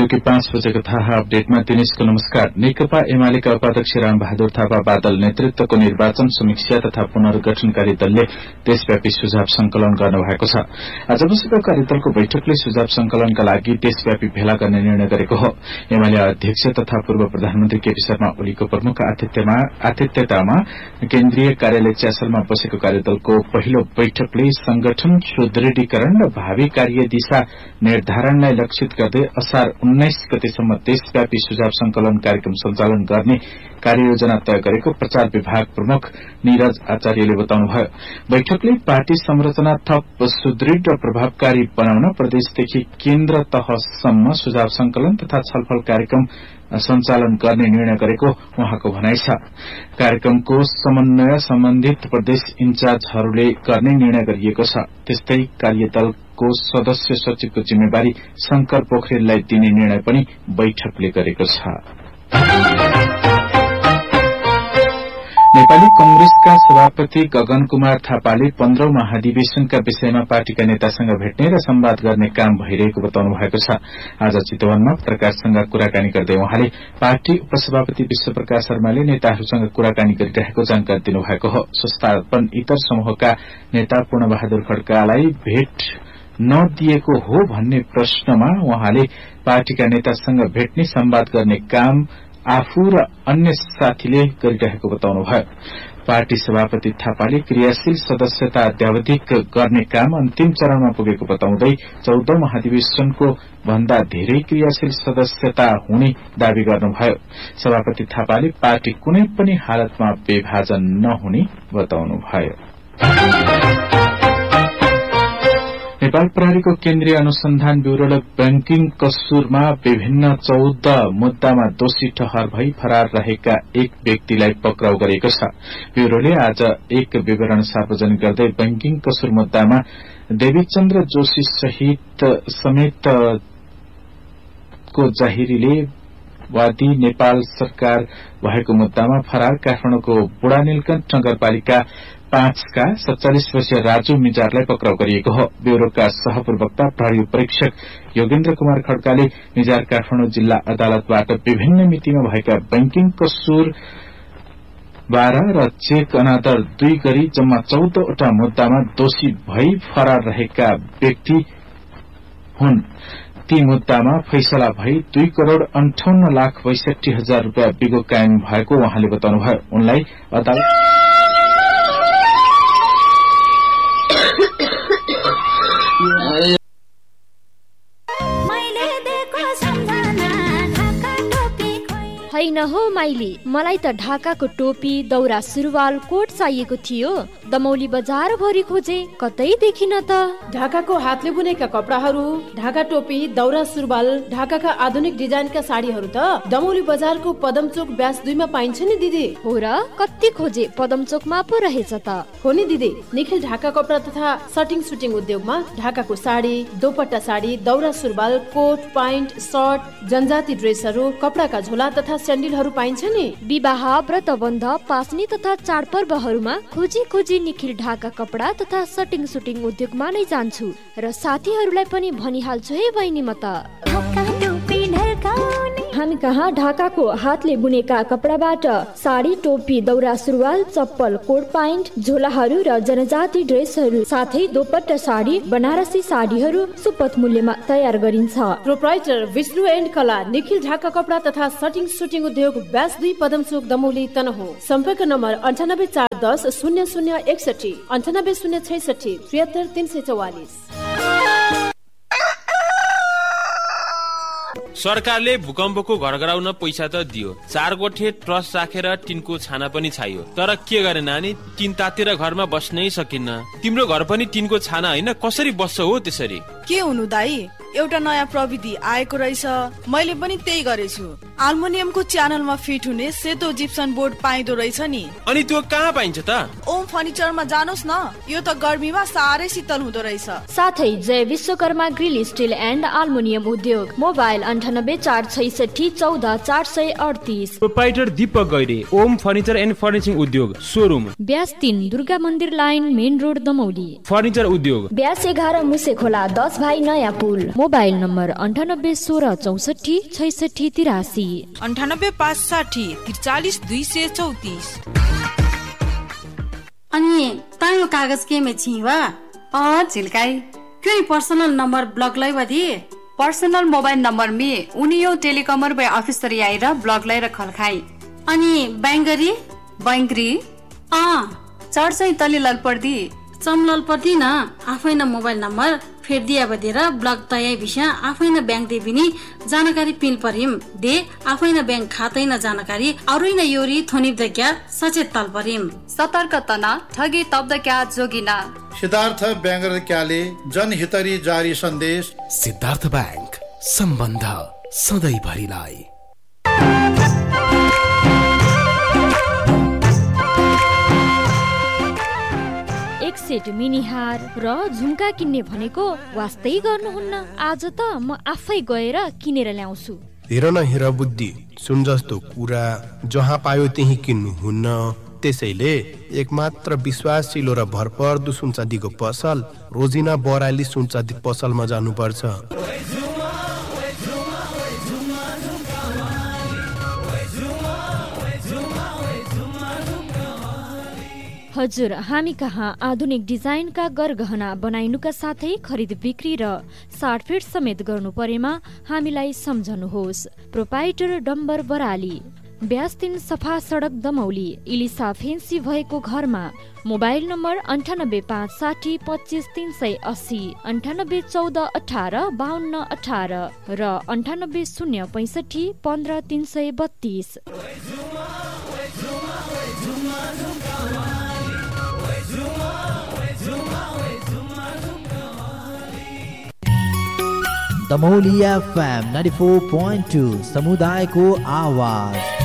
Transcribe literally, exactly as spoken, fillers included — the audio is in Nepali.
बेलुकी पाँच बजेको थाहा अपडेटमा दिनेशको नमस्कार। नेकपा एमालेका उपाध्यक्ष रामबहादुर थापा बादल नेतृत्वको निर्वाचन समीक्षा तथा पुनर्गठनकारी दलले देशव्यापी सुझाव संकलन गर्नुभएको छ। आज बसेको कार्यदलको बैठकले सुझाव संकलनका लागि देशव्यापी भेला गर्ने निर्णय गरेको हो। एमाले अध्यक्ष तथा पूर्व प्रधानमन्त्री केपी शर्मा ओलीको प्रमुख आतिथ्यतामा केन्द्रीय कार्यालय च्यासलमा बसेको कार्यदलको पहिलो बैठकले संगठन सुदृढीकरण र भावी कार्यदिशा निर्धारणलाई लक्षित गर्दै असार उन्नाइस गतेसम्म देशव्यापी सुझाव संकलन कार्यक्रम सञ्चालन गर्ने कार्ययोजना तय गरेको प्रचार विभाग प्रमुख निरज आचार्यले बताउनुभयो। बैठकले पार्टी संरचना थप सुदृढ़ र प्रभावकारी बनाउन प्रदेशदेखि केन्द्र तहसम्म सुझाव संकलन तथा छलफल कार्यक्रम सञ्चालन गर्ने निर्णय गरेको उहाँको भनाइ छ। कार्यक्रमको समन्वय सम्बन्धित प्रदेश इन्चार्जहरूले गर्ने निर्णय गरिएको छ। त्यस्तै कार्यदलको सदस्य सचिवको जिम्मेवारी शंकर पोखरेललाई दिने निर्णय पनि बैठकले गरेको छ। नेपाली कंग्रेसका सभापति गगन कुमार थापाले पन्ध्रौं महाधिवेशनका विषयमा पार्टीका नेतासँग भेट्ने र संवाद गर्ने काम भइरहेको बताउनु भएको छ। आज चितवनमा पत्रकारसँग कुराकानी गर्दै उहाँले पार्टी उपसभापति विश्वप्रकाश शर्माले नेताहरूसँग कुराकानी गरिरहेको जानकारी दिनुभएको हो। संस्थापन इतर समूहका नेता पूर्णबहादुर खड्कालाई भेट नदिएको हो भन्ने प्रश्नमा उहाँले पार्टीका नेतासँग भेट्ने संवाद गर्ने काम आफू र अन्य साथीले गरिरहेको बताउनुभयो। पार्टी सभापति थापाले क्रियाशील सदस्यता अध्यावधिक गर्ने काम अन्तिम चरणमा पुगेको बताउँदै चौधौं महाधिवेशनको भन्दा धेरै क्रियाशील सदस्यता हुने दावी गर्नुभयो। सभापति थापाले पार्टी कुनै पनि हालतमा विभाजन नहुने बताउनुभयो। नेपाल प्रहरीको केन्द्रीय अनुसन्धान ब्यूरोले बैंकिङ कसूरमा विभिन्न चौध मुद्दामा दोषी ठहर भई फरार रहेका एक व्यक्तिलाई पक्राउ गरेको छ। ब्यूरोले आज एक विवरण सार्वजनिक गर्दै बैंकिङ कसूर मुद्दामा देवीचन्द्र जोशी सहित समेतको जाहिरीले वादी नेपाल सरकार भएको मुद्दामा फरार काठमाडौँको बुढा नीलकण्ठ नगरपालिका पाँचका सत्तालिस वर्षीय राजु मिजारलाई पक्राउ गरिएको हो। ब्यूरोका सहप्रवक्ता प्रहरी परीक्षक योगेन्द्र कुमार खड्काले मिजार काठमाडौँ जिल्ला अदालतबाट विभिन्न मितिमा भएका बैंकिङ कसूर बाह्र र चेक अनादर दुई गरी जम्मा चौधवटा मुद्दामा दोषी भई फरार रहेका व्यक्ति हुन्। ती मुद्दामा फैसला भई दुई करोड़ अन्ठाउन्न लाख बैसठी हजार रूपियाँ बिगो कायम भएको उहाँले बताउनुभयो। उनलाई अदालत हैन हो माइली, मलाई त ढाकाको टोपी दौरा सुरुवाल कोट चाहिएको थियो। दमौली बजार भरि खोजे कतै देखिन त। ढाकाको हातले बुनेका कपडाहरू, ढाका टोपी दौरा सुरुवाल, ढाकाका आधुनिक डिजाइनका साडीहरू त दमौली बजारको पदमचोक ब्यास दुईमा पाइन्छ नि दिदी। हो र, कति खोजे पदमचोकमा पो रहेछ त। हो नि दिदी, निखिल ढाका कपडा तथा सटिङ सुटिङ उद्योगमा ढाकाको साडी, दोपट्टा साडी, दौरा सुरुवाल, कोट प्यान्ट, सर्ट, जनजाति ड्रेसहरू, कपडाका झोला तथा स्यान्डलहरू पाइन्छ नि। विवाह, व्रतबन्ध, पासनी तथा चाडपर्वहरूमा खोजी खोजी निखिल ढाका कपडा तथा सटिङ सुटिङ उद्योगमा नै जान्छु र साथीहरूलाई पनि भनिहाल्छु है बहिनी म त। हामी कहाँ ढाकाको हातले बुनेका कपडाबाट साडी, टोपी, दौरा सुरुवाल, चप्पल, कोट प्यान्ट, झोलाहरू र जनजाति ड्रेसहरू साथै दोपट्टा साडी, बनारसी साडीहरू सुपथ मूल्यमा तयार गरिन्छ। प्रोप्राइटर विष्णु एन्ड कला, निखिल ढाका कपडा तथा सटिङ सुटिङ उद्योग, ब्यास दुई, पदमचोक, दमौली, तनहुँ। सम्पर्क नम्बर अन्ठानब्बे चार दस शून्य शून्य एकसठी, अन्ठानब्बे शून्य छैसठी, त्रिहत्तर तीन सय चौवालिस। सरकारले भूकम्पको घर गराउन पैसा त दियो, चार गोठे ट्रस्ट राखेर टिनको छाना पनि चाहियो, तर के गरे नानी, टिन तातेर घरमा बस्नै सकिन्न। तिम्रो घर पनि टिनको छाना होइन, कसरी बस्छ हो त्यसरी? के हुनु दाई, एउटा नयाँ प्रविधि आएको रहेछ, मैले पनि त्यही गरेछु। आल्मुनियमको च्यानलमा फिट हुने सेतो जिप्सन बोर्ड पाइदो रहेछ नि। अनि त्यो कहाँ पाइन्छ त? ओम फर्निचरमा जानुहोस् न, यो त गर्मीमा साह्रै शीतल हुँदो रहेछ। साथै जय Vishwakarma grill still and aluminium उद्योग। मोबाइल अन्ठानब्बे चार छैसठी चौध चार सय अडतिस। Proprietor Deepak Gaire, Om furniture and फर्निचिङ उद्योग, सोरुम ब्यास तीन, दुर्गा मन्दिर line, main road, Damauli. Furniture उद्योग ब्यास एघार, मुसे खोला, दस भाइ नयाँ पुल। मोबाइल नम्बर अन्ठानब्बे सोह्र चौसठी छैसठी तिरासी अन्ठानब्बे पाँच साठी त्रिचालिस दुई सय चौतिस। अनि तायो कागज के में छिवा अ झिल्काई क्यों पर्सनल नंबर ब्लॉक लाई बदी पर्सनल मोबाइल नंबर में उनियो टेलिकमर बे ऑफिसर आएर ब्लॉक लाई रखल खाई। अनि बैंगरी बैंगरी अ चढ चाहिँ तले लग पर्दी चमलल पर्दी न आफैन मोबाइल नम्बर फेर दिया बदेर ब्लक तय विषय आफैन बैंक दे बिनी जानकारी पिन परिम दे आफैन बैंक खातै न जानकारी अरु न योरी थोनि दक्या सचेत तल परिम सतर्क तना ठगी तब्द क्या जोगिना। सिद्धार्थ बैंगर क्याले जनहितरी जारी सन्देश। सिद्धार्थ बैंक सम्बन्ध सधैँ भरिलाई। एक सेट मिनी हार र झुम्का किन्ने भनेको वास्तै गर्नुहुन्न। आज त म आफै गएर किनेर ल्याउँछु। हेर न हेर बुद्धि सुन जस्तो कुरा जहाँ पायो त्यही किन्नुहुन्न। त्यसैले एकमात्र विश्वासिलो र भरपर्दो सुनचाँदीको पसल रोजिना बराली सुनचाँदी पसलमा जानुपर्छ। हजुर, हामी कहाँ आधुनिक डिजाइनका गरगहना बनाइनुका साथै खरिद बिक्री र साटफेट समेत गर्नु परेमा हामीलाई सम्झनुहोस्। प्रोपाइटर डम्बर बराली, ब्यास्तिन सफा सडक दमौली, इलिसा फेन्सी भएको घरमा। मोबाइल नम्बर अन्ठानब्बे पाँच साठी पच्चिस तीन सय अस्सी, अन्ठानब्बे चौध अठार बाहन्न अठार र अन्ठानब्बे शून्य पैँसठी पन्ध्र तीन सय बत्तीस। Damauli FM ninety four point two समुदायको आवाज।